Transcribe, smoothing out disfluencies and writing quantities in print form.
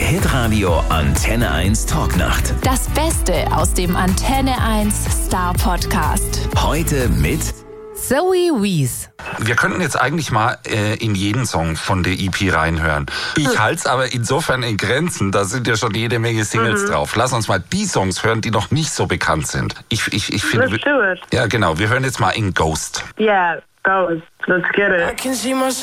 Hitradio Antenne 1 Talknacht. Das Beste aus dem Antenne 1 Star Podcast. Heute mit Zoe Wees. Wir könnten jetzt eigentlich mal in jeden Song von der EP reinhören. Ich halte es aber insofern in Grenzen, da sind ja schon jede Menge Singles drauf. Lass uns mal die Songs hören, die noch nicht so bekannt sind. Ich finde, Let's do it. ja genau, wir hören jetzt mal in Ghost. Yeah, Ghost. Let's get it.